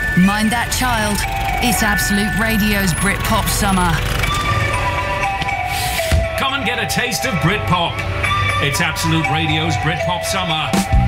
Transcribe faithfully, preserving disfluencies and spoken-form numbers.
Mind that child. It's Absolute Radio's Britpop Summer. Come and get a taste of Britpop. It's Absolute Radio's Britpop Summer.